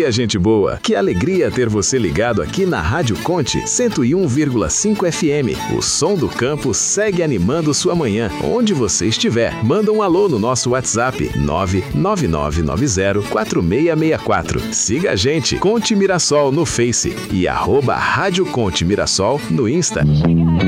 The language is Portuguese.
dia, gente boa! Que alegria ter você ligado aqui na Rádio Conte 101,5 FM. O som do campo segue animando sua manhã. Onde você estiver, manda um alô no nosso WhatsApp 999904664. Siga a gente, Conte Mirassol no Face e @Rádio Conte Mirassol no Insta.